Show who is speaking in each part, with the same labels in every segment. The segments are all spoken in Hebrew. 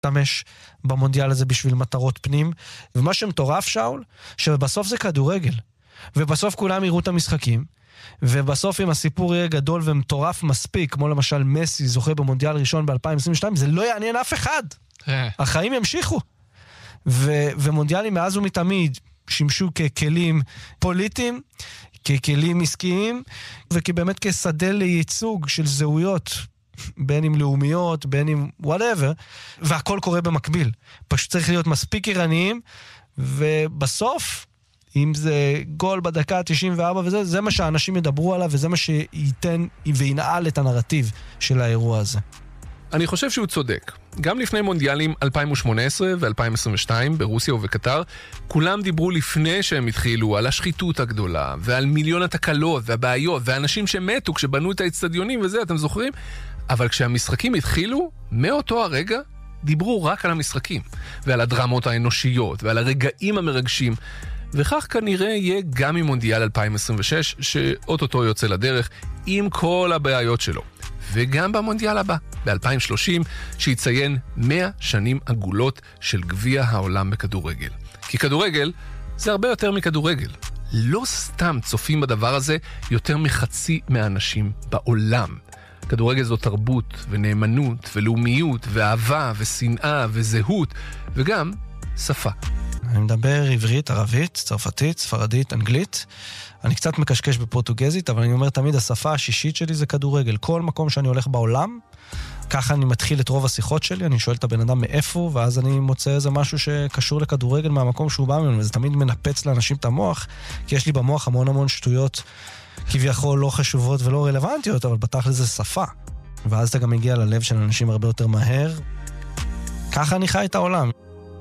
Speaker 1: להשתמש במונדיאל הזה בשביל מטרות פנים, ומה שמטורף שאול, שבסוף זה כדורגל, ובסוף כולם יראו את המשחקים, ובסוף אם הסיפור יהיה גדול ומטורף מספיק, כמו למשל מסי זוכה במונדיאל ראשון ב-2022, זה לא יעניין אף אחד. החיים ימשיכו. ומונדיאלים מאז ומתמיד שימשו ככלים פוליטיים, ככלים עסקיים, וכבאמת כשדה לייצוג של זהויות, בין אם לאומיות, בין אם whatever, והכל קורה במקביל. פשוט צריך להיות מספיק ערניים, ובסוף, אם זה גול בדקה 94 וזה, זה מה שהאנשים ידברו עליו, וזה מה שייתן וינעל את הנרטיב של האירוע הזה.
Speaker 2: אני חושב שהוא צודק. גם לפני מונדיאלים 2018 ו-2022 ברוסיה ובקטר, כולם דיברו לפני שהם התחילו על השחיתות הגדולה, ועל מיליון התקלות והבעיות, והאנשים שמתו כשבנו את האצטדיונים וזה, אתם זוכרים? אבל כשהמשחקים התחילו, מאותו הרגע דיברו רק על המשחקים, ועל הדרמות האנושיות, ועל הרגעים המרגשים, וכך כנראה יהיה גם עם מונדיאל 2026, שאוטוטו יוצא לדרך עם כל הבעיות שלו. וגם במונדיאל הבא, ב-2030, שיציין 100 שנים עגולות של גביע העולם בכדורגל. כי כדורגל זה הרבה יותר מכדורגל. לא סתם צופים בדבר הזה יותר מחצי מהאנשים בעולם. כדורגל זו תרבות ונאמנות ולאומיות ואהבה ושנאה וזהות וגם שפה.
Speaker 1: אני מדבר עברית, ערבית, צרפתית, ספרדית, אנגלית. אני קצת מקשקש בפורטוגזית, אבל אני אומר תמיד השפה השישית שלי זה כדורגל. כל מקום שאני הולך בעולם, ככה אני מתחיל את רוב השיחות שלי, אני שואל את הבן אדם מאיפה, ואז אני מוצא איזה משהו שקשור לכדורגל מהמקום שהוא בא ממנו, וזה תמיד מנפץ לאנשים את המוח, כי יש לי במוח המון שטויות כביכול לא חשובות ולא רלוונטיות, אבל בתכל'ס זה שפה. ואז אתה גם מגיע ללב של אנשים הרבה יותר מהר. ככה אני חי את העולם.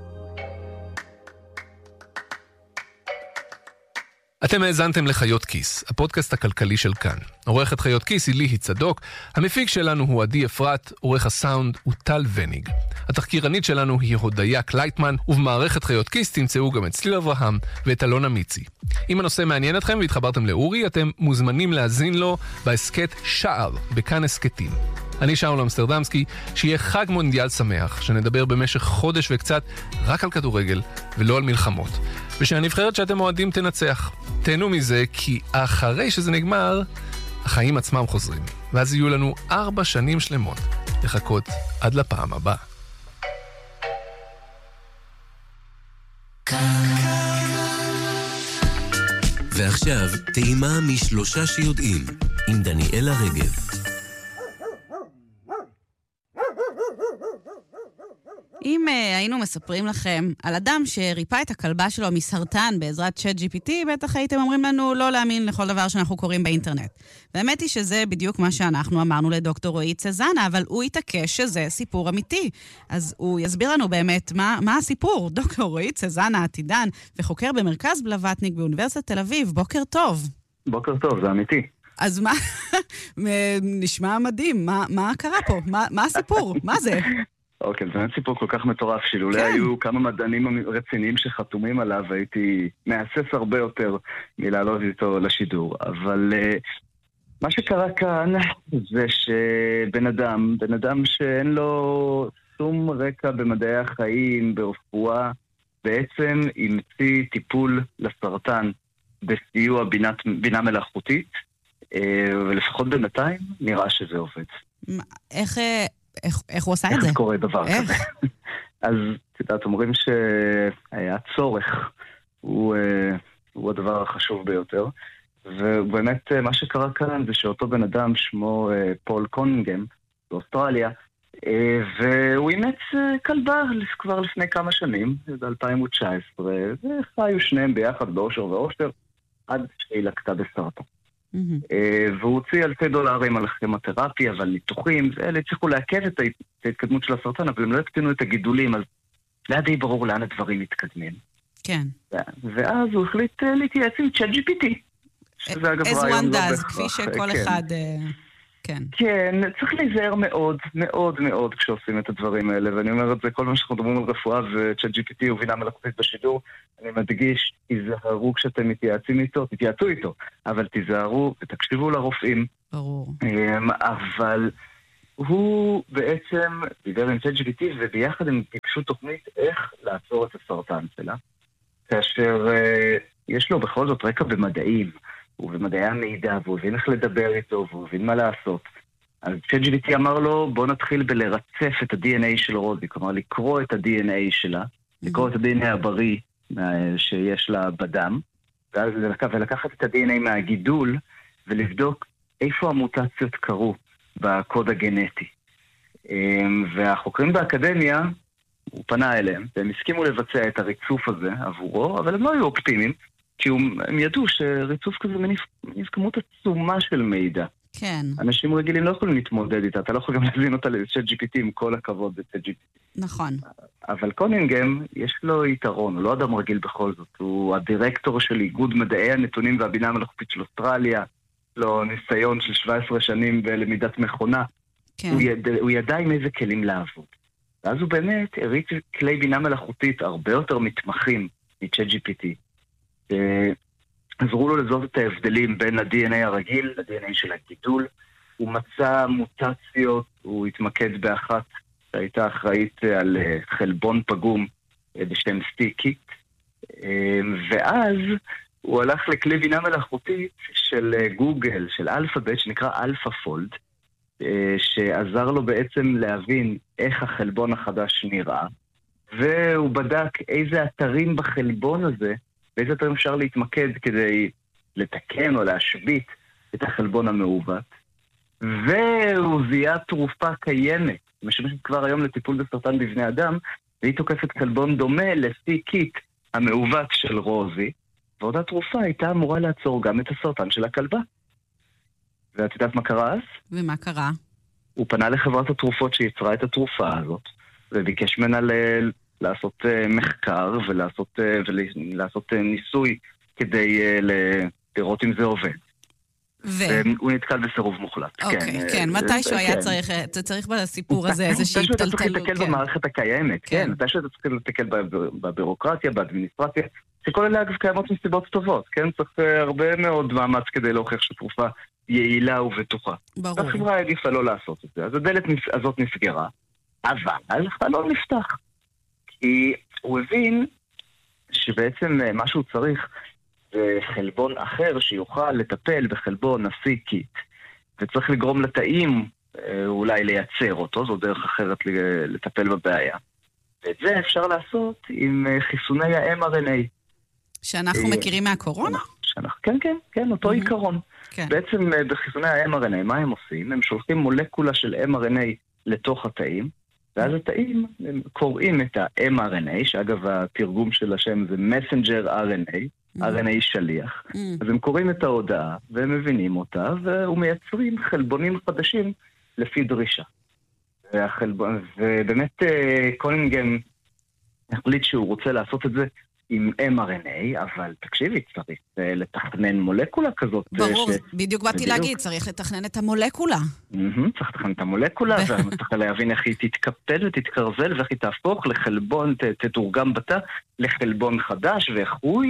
Speaker 2: אתם האזנתם לחיות כיס, הפודקאסט הכלכלי של כאן. עורכת חיות כיס היא ליהי צדוק, המפיק שלנו הוא עדי אפרת, עורך הסאונד הוא טל וניג. התחקירנית שלנו היא הודיה קלייטמן, ובמערכת חיות כיס תמצאו גם את צליל אברהם ואת אלונה מיצי. אם הנושא מעניין אתכם והתחברתם לאורי, אתם מוזמנים להזין לו בהסקט שער, בכאן הסקטים. אני שאול אמסטרדמסקי, שיהיה חג מונדיאל שמח, שנדבר במשך חודש וקצת רק על כדורגל ולא על מלחמות. ושהנבחרת שאתם אוהדים תנצח. תהנו מזה, כי אחרי שזה נגמר, החיים עצמם חוזרים. ואז יהיו לנו 4 שנים שלמות לחכות עד לפעם הבאה.
Speaker 3: ועכשיו, טעימה מ3 שיודעים, עם דניאלה רגב.
Speaker 4: אם היינו מספרים לכם על אדם שריפא את הכלבה שלו מסרטן בעזרת ChatGPT, בטח הייתם אומרים לנו לא להאמין לכל דבר שאנחנו קוראים באינטרנט. והאמת היא שזה בדיוק מה שאנחנו אמרנו לדוקטור רועי צזנה, אבל הוא התעקש שזה סיפור אמיתי. אז הוא יסביר לנו באמת מה הסיפור. דוקטור רועי צזנה, עתידן וחוקר במרכז בלווטניק באוניברסיטת תל אביב. בוקר טוב.
Speaker 5: בוקר טוב, זה אמיתי.
Speaker 4: אז מה? נשמע מדהים. מה קרה פה? מה הסיפור? מה זה?
Speaker 5: אוקיי, זה סיפור כל כך מטורף, שאולי היו כמה מדענים רציניים שחתומים עליו, הייתי מאסס הרבה יותר מלעלות איתו לשידור. אבל מה שקרה כאן זה שבן אדם שאין לו שום רקע במדעי החיים, ברפואה, בעצם המציא טיפול לסרטן בסיוע בינה מלאכותית, ולפחות בינתיים נראה שזה עובד.
Speaker 4: איך הוא עשה את זה?
Speaker 5: איך קורה דבר כזה? אז, תדעת, אומרים שהיה צורך, הוא הדבר החשוב ביותר, ובאמת מה שקרה כאן זה שאותו בן אדם שמו פול קונינגהם, באוסטרליה, והוא אימץ כלבה כבר לפני כמה שנים, ב-2019, וחיו שניהם ביחד באושר ואושר, עד שהיא לקטה בסרטן. והוא הוציא $1,000 על כימותרפיה ועל ניתוחים, ואלה הצליחו לעכב את ההתקדמות של הסרטן, אבל הם לא הקטינו את הגידולים, אז לא היה די ברור לאן הדברים מתקדמים.
Speaker 4: כן.
Speaker 5: ואז הוא החליט להתייעץ עם ChatGPT.
Speaker 4: as one does, כפי שכל אחד... כן.
Speaker 5: כן, צריך להיזהר מאוד, מאוד מאוד כשעושים את הדברים האלה, ואני אומר את זה כל מה שאנחנו מדברים על רפואה ו-ChatGPT ובינה מלאכותית בשידור, אני מדגיש, תיזהרו כשאתם מתייעצים איתו, תתייעצו איתו, אבל תיזהרו ותקשיבו לרופאים.
Speaker 4: ברור.
Speaker 5: אבל הוא בעצם דיבר עם ChatGPT, וביחד הם גיבשו תוכנית איך לעצור את הסרטן שלה, כאשר יש לו בכל זאת רקע במדעים, ובמדעי המידע, והוא הבין איך לדבר איתו, והוא הבין מה לעשות. אז ChatGPT אמר לו, בוא נתחיל בלרצף את ה-DNA של רוזי, כלומר לקרוא את ה-DNA שלה, לקרוא את ה-DNA הבריא שיש לה בדם, ולקחת את ה-DNA מהגידול, ולבדוק איפה המוטציות קרו בקוד הגנטי. והחוקרים באקדמיה, הוא פנה אליהם, והם הסכימו לבצע את הריצוף הזה עבורו, אבל הם לא היו אופטימיים, כי הם ידעו שריצוף כזה מניף כמות עצומה של מידע.
Speaker 4: כן.
Speaker 5: אנשים רגילים לא יכולים להתמודד איתה, אתה לא יכול גם להזין אותה ל-ChatGPT עם כל הכבוד ב-ChatGPT.
Speaker 4: נכון.
Speaker 5: אבל קונינגהם, יש לו יתרון, הוא לא אדם רגיל בכל זאת, הוא הדירקטור של איגוד מדעי הנתונים והבינה המלאכותית של אוסטרליה, לו ניסיון של 17 שנים בלמידת מכונה,
Speaker 4: כן.
Speaker 5: הוא ידע עם איזה כלים לעבוד. ואז הוא באמת הריץ כלי בינה מלאכותית הרבה יותר מתמחים מ-ChatGPT. עזרו לו לזהות את ההבדלים בין ה-DNA הרגיל ל-DNA של הגידול. הוא מצא מוטציות, הוא התמקד באחת שהייתה אחראית על חלבון פגום בשם סטיקית. ואז הוא הלך לכלי בינה מלאכותית של גוגל, של אלפאבית, שנקרא אלפאפולד, שעזר לו בעצם להבין איך החלבון החדש נראה, והוא בדק איזה אתרים בחלבון הזה, באיזה אתרים אפשר להתמקד כדי לתקן או להשבית את החלבון המעוות, והוא זיהה תרופה קיימת, משמשת כבר היום לטיפול בסרטן בבני אדם, והיא תוקפת חלבון דומה לסטיקית המעוות של רוזי, ואותה תרופה הייתה אמורה לעצור גם את הסרטן של הכלבה. ואת יודעת מה קרה אז?
Speaker 4: ומה קרה?
Speaker 5: הוא פנה לחברת התרופות שיצרה את התרופה הזאת, וביקש ממנה לעשות מחקר ולעשות ניסוי כדי לראות אם זה עובד. והוא נתקל בסירוב מוחלט.
Speaker 4: אוקיי, כן, מתישהו היה צריך בסיפור הזה איזושהי
Speaker 5: מתישהו אתה צריך
Speaker 4: טלטלות.
Speaker 5: לתקל במערכת הקיימת, כן, מתישהו אתה צריך לתקל בבירוקרטיה, באדמיניסטרציה, שכל אלה אגב קיימות מסיבות טובות, כן? צריך הרבה מאוד מאמץ כדי להוכיח שתרופה יעילה ובטוחה.
Speaker 4: ברור.
Speaker 5: החברה העדיפה לא לעשות את זה, אז הדלת הזאת נסגרה, אבל החלון נפתח. כי הוא הבין שבעצם מה שהוא צריך זה חלבון אחר שיוכל לטפל בחלבון הסיקית, וצריך לגרום לתאים אולי לייצר אותו, זו דרך אחרת לטפל בבעיה. ואת זה אפשר לעשות עם חיסוני ה-mRNA.
Speaker 4: שאנחנו מכירים מהקורונה?
Speaker 5: כן, אותו עיקרון.
Speaker 4: כן.
Speaker 5: בעצם בחיסוני ה-mRNA, מה הם עושים? הם שולחים מולקולה של mRNA לתוך התאים, ואז התאים קוראים את ה-mRNA, שאגב התרגום של השם זה messenger RNA, RNA שליח. אז הם קוראים את ההודעה, והם מבינים אותה, ומייצרים חלבונים חדשים לפי דרישה. ובאמת קונינגהם החליט שהוא רוצה לעשות צריך עם mRNA, אבל תקשיבי, צריך לתכנן מולקולה כזאת.
Speaker 4: ברור, בדיוק באתי להגיד, צריך לתכנן את המולקולה.
Speaker 5: צריך לתכנן את המולקולה, וצריך להבין איך היא תתקפל ותתקרזל, ואיך היא תהפוך לחלבון, תתורגם בתא, לחלבון חדש, ואיך הוא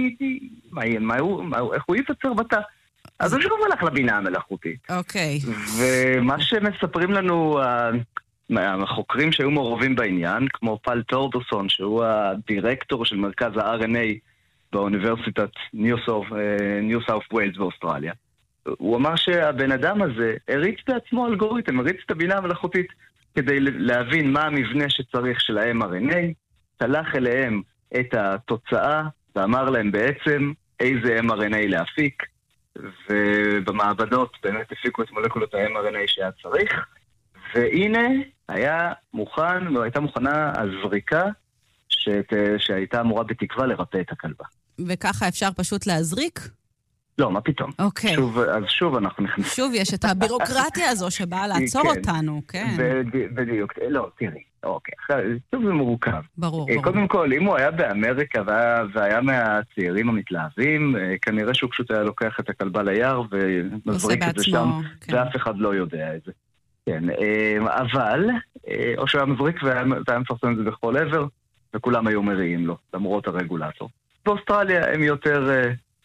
Speaker 5: ייווצר בתא. אז הוא שוב הלך לבינה המלאכותית.
Speaker 4: אוקיי.
Speaker 5: ומה שמספרים לנו החוקרים שהיו מעורבים בעניין, כמו פל טורדוסון, שהוא הדירקטור של מרכז ה-RNA באוניברסיטת ניו סאוף ווילס באוסטרליה. הוא אמר שהבן אדם הזה הריץ בעצמו אלגוריתם, הריץ את הבינה המלאכותית כדי להבין מה המבנה שצריך של ה-mRNA, תלך אליהם את התוצאה ואמר להם בעצם איזה mRNA להפיק, ובמעבדות באמת הפיקו את מולקולות ה-mRNA שהיה צריך, והנה הייתה מוכנה הזריקה שהייתה אמורה בתקווה לרפא את הכלבה.
Speaker 4: וככה אפשר פשוט להזריק?
Speaker 5: לא, מה פתאום?
Speaker 4: אוקיי.
Speaker 5: אז שוב אנחנו נכנסים.
Speaker 4: שוב יש את הבירוקרטיה הזו שבאה לעצור אותנו, כן.
Speaker 5: בדיוק, לא, תראי, אוקיי, שוב זה מורכב.
Speaker 4: ברור.
Speaker 5: קודם כל, אם הוא היה באמריקה והיה מהצעירים המתלהבים, כנראה שהוא פשוט היה לוקח את הכלבה ליער ומזריק את זה שם, ואף אחד לא יודע את זה. כן, אבל, או שהוא היה מבריק והיה מפרסם את זה בכל עבר, וכולם היו מריעים לו, למרות הרגולטור. באוסטרליה הם יותר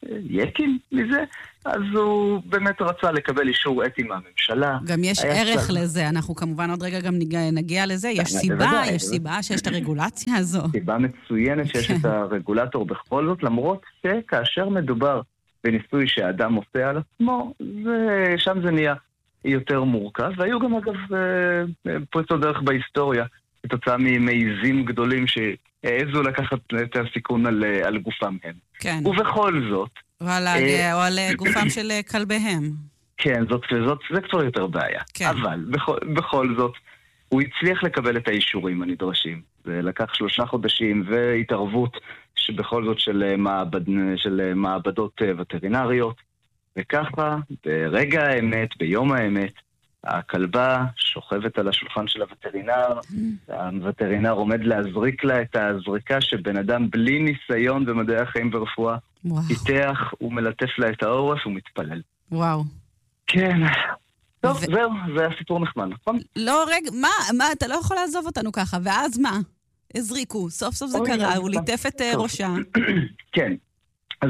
Speaker 5: יקים מזה, אז הוא באמת רצה לקבל אישור אתי מהממשלה.
Speaker 4: גם יש ערך לזה, אנחנו כמובן עוד רגע גם נגיע לזה, יש סיבה שיש את הרגולציה הזו.
Speaker 5: סיבה מצוינת שיש את הרגולטור בכל זאת, למרות שכאשר מדובר בניסוי שהאדם עושה על עצמו, שם זה נהיה יותר מורכב, והיו גם אגב פריצות דרך בהיסטוריה, כתוצאה ממעיזים גדולים שהעזו לקחת את הסיכון על גופם הם.
Speaker 4: כן.
Speaker 5: ובכל זאת...
Speaker 4: או על גופם של כלביהם.
Speaker 5: כן, זה כבר יותר בעיה. כן. אבל בכל זאת, הוא הצליח לקבל את האישורים הנדרשים. זה לקח 3 חודשים והתערבות שבכל זאת של מעבדות וטרינריות, וככה, ברגע האמת, ביום האמת, הכלבה שוכבת על השולחן של הווטרינר, הווטרינר עומד להזריק לה את הזריקה שבן אדם בלי ניסיון במדעי החיים ורפואה, פיתח, הוא מלטף לה את העורף, הוא מתפלל.
Speaker 4: וואו.
Speaker 5: כן. טוב, זהו, זה הסיפור נחמד, נכון?
Speaker 4: לא, רגע, מה, אתה לא יכול לעזוב אותנו ככה, ואז מה? הזריקו, סוף סוף זה קרה, הוא ליטף את ראשה.
Speaker 5: כן, אז...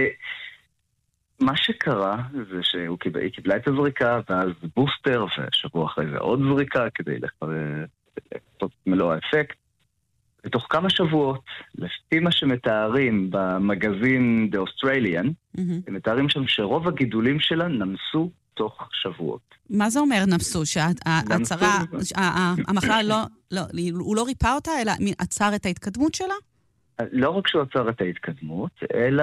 Speaker 5: מה שקרה זה שהיא קיבלה את הזריקה, ואז בוסטר, ושבוע אחרי זה עוד זריקה, כדי לעשות מלוא האפקט. בתוך כמה שבועות, לפי מה שמתארים במגזין The Australian, הם מתארים שם שרוב הגידולים שלה נמסו תוך שבועות.
Speaker 4: מה זה אומר נמסו? שההצרה, המחלה הוא לא ריפא אותה, אלא עצר את ההתקדמות שלה?
Speaker 5: לא רק שהוא עצר את ההתקדמות, אלא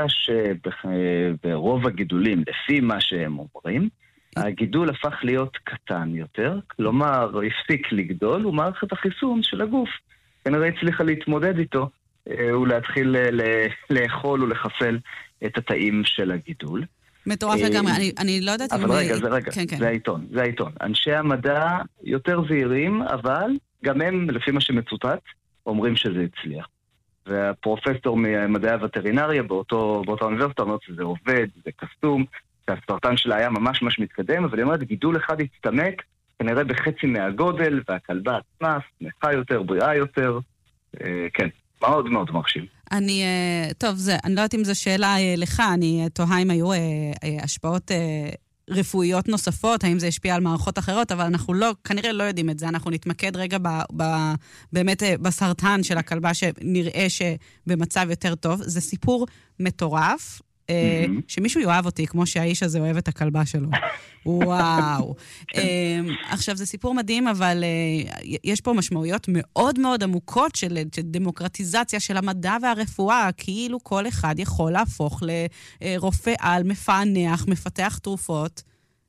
Speaker 5: שברוב הגידולים, לפי מה שהם אומרים, הגידול הפך להיות קטן יותר, כלומר, הפסיק לגדול, ומערכת החיסון של הגוף כנראה הצליחה להתמודד איתו, ולהתחיל לאכול ולחסל את התאים של הגידול.
Speaker 4: מטורף לגמרי, אני לא יודעת...
Speaker 5: אבל רגע, זה העיתון. אנשי המדע יותר זהירים, אבל גם הם, לפי מה שמצוטט, אומרים שזה הצליח. והפרופסור ממדעי הווטרינריה באותה אוניברסיטה אומרת שזה עובד, זה קסום, שהסרטן שלה היה ממש מתקדם, אבל היא אומרת, גידול אחד הצטמק, כנראה בחצי מהגודל, והכלבה עצמה שמחה יותר, בריאה יותר, כן, מאוד מאוד מרשים.
Speaker 4: אני לא יודעת אם זו שאלה לך, אני תוהה אם היו השפעות רפואיות נוספות, האם זה השפיע על מערכות אחרות, אבל אנחנו כנראה לא יודעים את זה. אנחנו נתמקד רגע באמת בסרטן של הכלבה, שנראה שבמצב יותר טוב. זה סיפור מטורף, שמישהו יאהב אותי, כמו שהאיש הזה אוהב את הכלבה שלו. וואו. עכשיו, זה סיפור מדהים, אבל יש פה משמעויות מאוד מאוד עמוקות של דמוקרטיזציה של המדע והרפואה, כאילו כל אחד יכול להפוך לרופא על, מפענח, מפתח תרופות.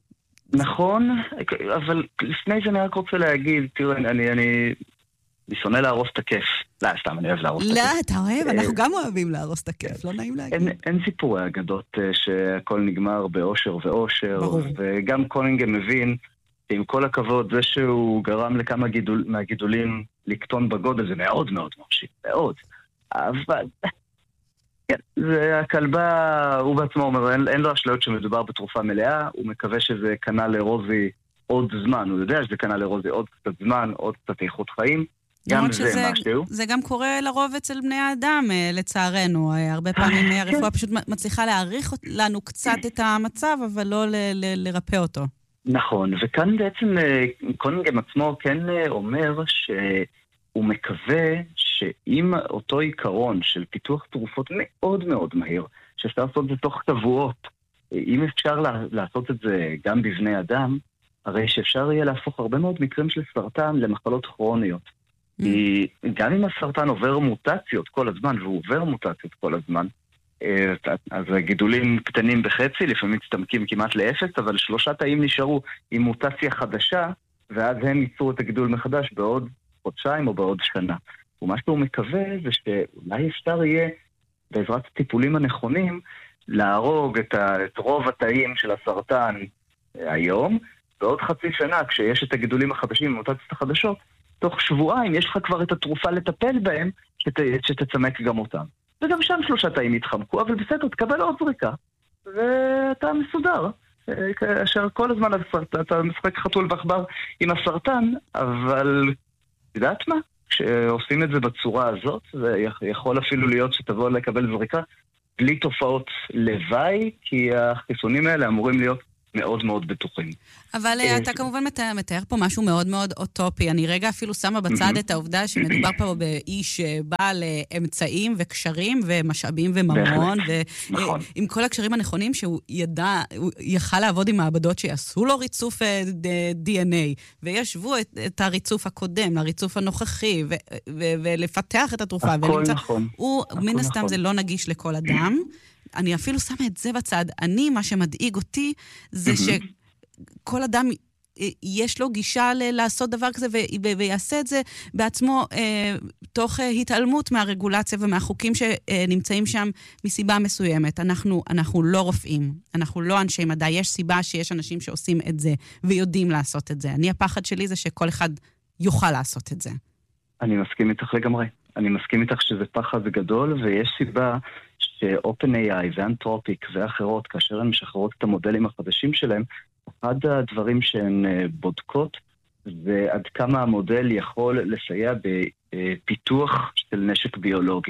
Speaker 5: נכון, אבל לפני זה אני רק רוצה להגיד, תראו, אני שונא להרוס את הכיף. לא, סתם, אני אוהב להרוס את הכיף.
Speaker 4: לא, אתה אוהב, אנחנו גם אוהבים להרוס את הכיף, לא נעים להגיד.
Speaker 5: אין סיפורי אגדות שהכל נגמר באושר ואושר, וגם קולינגהם מבין, עם כל הכבוד, זה שהוא גרם לכמה מהגידולים לקטון בגודל, זה מאוד מאוד מרשים, מאוד. אבל, כן, זה הכלבה, הוא בעצמו אומר, אין לו אשליות שמדובר בתרופה מלאה, הוא מקווה שזה קנה לרוזי עוד זמן, הוא יודע שזה קנה לרוזי עוד קצת זמן, עוד קצת איכות חיים, גם זה משהו.
Speaker 4: זה גם קורה לרוב אצל בני האדם, לצערנו. הרבה פעמים הרפואה פשוט מצליחה להעריך לנו קצת את המצב, אבל לא לרפא אותו.
Speaker 5: נכון, וכאן בעצם קולינגהם עצמו כן אומר שהוא מקווה שאם אותו עיקרון של פיתוח תרופות מאוד מאוד מהיר, שאפשר לעשות את זה תוך שבועות, אם אפשר לעשות את זה גם בבני אדם, הרי שאפשר יהיה להפוך הרבה מאוד מקרים של סרטן למחלות כרוניות. כי גם אם הסרטן עובר מוטציות כל הזמן, והוא עובר מוטציות כל הזמן, אז הגידולים קטנים בחצי, לפעמים מצטמקים כמעט לאפס, אבל 3 תאים נשארו עם מוטציה חדשה, ואז הם ייצרו את הגידול מחדש בעוד חודשיים או בעוד שנה. ומה שהוא מקווה זה שאולי אפשר יהיה, בעזרת הטיפולים הנכונים, להרוג את רוב התאים של הסרטן היום, בעוד חצי שנה, כשיש את הגידולים החדשים, המוטציות החדשות, תוך שבועיים יש לך כבר את התרופה לטפל בהם, שתצמק גם אותם. וגם שם 3 תאים יתחמקו, אבל בסדר, תקבל עוד זריקה, ואתה מסודר. כאשר כל הזמן אתה משחק חתול ועכבר עם הסרטן, אבל יודעת מה? כשעושים את זה בצורה הזאת, זה יכול אפילו להיות שתבוא לקבל זריקה בלי תופעות לוואי, כי החיסונים האלה אמורים להיות מאוד מאוד בטוחים.
Speaker 4: אבל אתה כמובן מתאר פה משהו מאוד מאוד אוטופי. אני רגע אפילו שמה בצד את העובדה שמדובר פה באיש בעל אמצעים וקשרים ומשאבים וממון, ועם כל הקשרים הנכונים שהוא יכל לעבוד עם מעבדות שיעשו לו ריצוף DNA, וישבו את הריצוף הקודם לריצוף הנוכחי, ולפתח את התרופה.
Speaker 5: הכל נכון.
Speaker 4: מן הסתם זה לא נגיש לכל אדם. אני אפילו שמה את זה בצד. מה שמדאיג אותי, זה שכל אדם יש לו גישה לעשות דבר כזה, ויעשה את זה בעצמו תוך התעלמות מהרגולציה ומהחוקים שנמצאים שם מסיבה מסוימת. אנחנו לא רופאים, אנחנו לא אנשי מדע. יש סיבה שיש אנשים שעושים את זה, ויודעים לעשות את זה. הפחד שלי זה שכל אחד יוכל לעשות את זה.
Speaker 5: אני מסכים איתך לגמרי. אני מסכים איתך שזה פחד גדול, ויש סיבה ש-OpenAI ואנתרופיק ואחרות, כאשר הן משחררות את המודלים החדשים שלהם, אחד הדברים שהן בודקות זה עד כמה המודל יכול לסייע בפיתוח של נשק ביולוגי.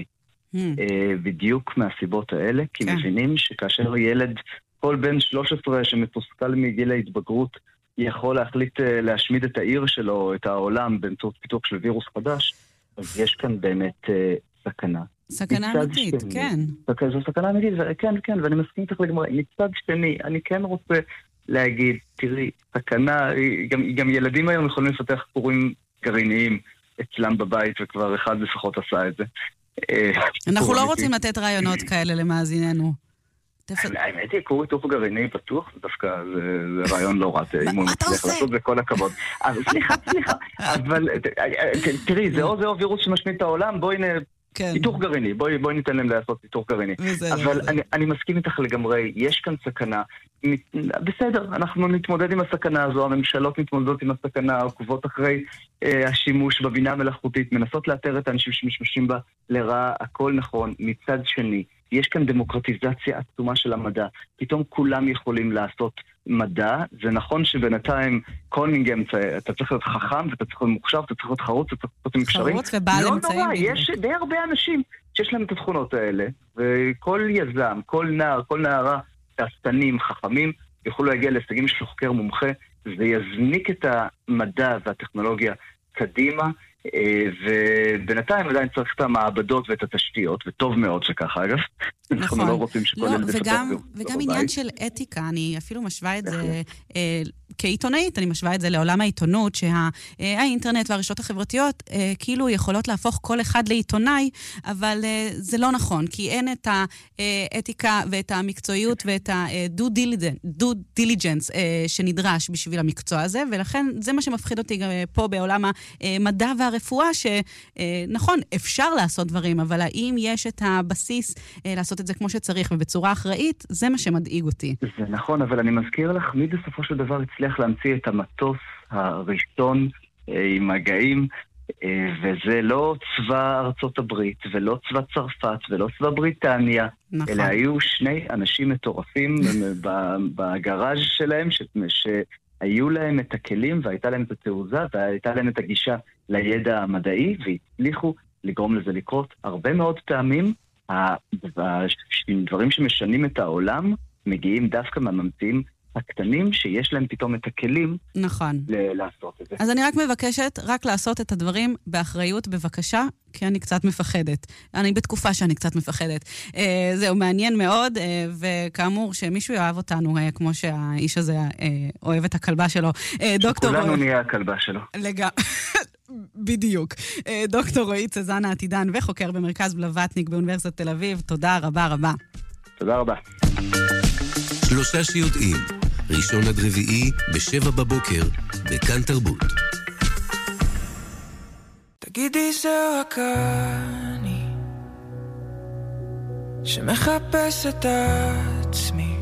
Speaker 5: בדיוק מהסיבות האלה, כי מבינים שכאשר ילד, כל בן 13 שמתוסכל מגיל ההתבגרות, יכול להחליט להשמיד את העיר שלו, את העולם, באמצעות פיתוח של וירוס חדש, אז יש כאן באמת סכנה.
Speaker 4: סכנה אמיתית, כן.
Speaker 5: זו סכנה אמיתית, כן, ואני מסכים איתך לגמרי. מצד שני, אני כן רוצה להגיד, תראי, סכנה, גם ילדים היום יכולים לפתח כורים גרעיניים אצלם בבית, וכבר אחד לפחות עשה את זה.
Speaker 4: אנחנו לא רוצים לתת רעיונות כאלה למאזיננו.
Speaker 5: האמת היא, כור היתוך גרעיני פתוח, דווקא זה רעיון לא רע, אם הוא מצליח לעשות זה כל הכבוד. סליחה, אבל תראי, זה או וירוס שמשמיד את העולם, בואי היתוך גרעיני, בואי ניתן להם לעשות היתוך גרעיני. אבל אני מסכים איתך לגמרי, יש כאן סכנה. בסדר, אנחנו נתמודד עם הסכנה הזו, הממשלות מתמודדות עם הסכנה, עוקבות אחרי השימוש בבינה המלאכותית, מנסות לאתר את האנשים שמשתמשים בה לרעה, הכל נכון. מצד שני, יש כאן דמוקרטיזציה עצומה של המדע. פתאום כולם יכולים לעשות מדע. זה נכון שבינתיים כל מיני אמצעי, אתה צריך להיות חכם, ואתה צריך להיות מוכשר, אתה צריך להיות חרוץ, אתה צריך להיות עם קשרים.
Speaker 4: חרוץ ובעל אמצעים.
Speaker 5: לא נורא, יש די הרבה אנשים שיש להם את התכונות האלה, וכל יזם, כל נער, כל נערה, תעשתנים, חכמים, יוכלו להגיע להישגים של חוקר מומחה, זה יזניק את המדע והטכנולוגיה קדימה, ובינתיים עדיין צריך את המעבדות ואת התשתיות, וטוב מאוד שככה, אגב. אנחנו לא רוצים שכל ילד יפתח
Speaker 4: וגם עניין של אתיקה, אני אפילו משווה את זה כעיתונאית, אני משווה את זה לעולם העיתונות, שהאינטרנט והרשתות החברתיות כאילו יכולות להפוך כל אחד לעיתונאי, אבל זה לא נכון, כי אין את האתיקה ואת המקצועיות ואת ה-due diligence שנדרש בשביל המקצוע הזה, ולכן זה מה שמפחיד אותי גם פה בעולם המדע והרפואה, שנכון, אפשר לעשות דברים, אבל האם יש את הבסיס לעשות את זה כמו שצריך ובצורה אחראית, זה מה שמדאיג אותי.
Speaker 5: זה נכון, אבל אני מזכיר לך, מי בסופו של דבר הצליח להמציא את המטוס הראשון עם הגאים, וזה לא צבא ארצות הברית, ולא צבא צרפת, ולא צבא בריטניה, נכון. אלא היו שני אנשים מטורפים בגראז' שלהם, שהיו להם את הכלים, והייתה להם את התעוזה, והייתה להם את הגישה לידע המדעי, והצליחו לגרום לזה לקרות הרבה מאוד פעמים. הדברים שמשנים את העולם מגיעים דווקא מהממציאים הקטנים שיש להם פתאום את הכלים
Speaker 4: נכון.
Speaker 5: לעשות את זה.
Speaker 4: אז אני רק מבקשת רק לעשות את הדברים באחריות בבקשה, כי אני קצת מפחדת. אני בתקופה שאני קצת מפחדת. זהו מעניין מאוד, וכאמור שמישהו יאהב אותנו, כמו שהאיש הזה אוהב את הכלבה שלו.
Speaker 5: שכולנו נהיה הכלבה שלו.
Speaker 4: לגמרי. בדיוק. דוקטור רועי צזנה עתידן וחוקר במרכז בלווטניק באוניברסיטת תל אביב. תודה רבה רבה.
Speaker 5: תודה רבה.
Speaker 3: 3 שיודעים, ראשון עד רביעי ב7 בבוקר בכאן תרבות.
Speaker 6: תגידי זהו רק אני שמחפש את עצמי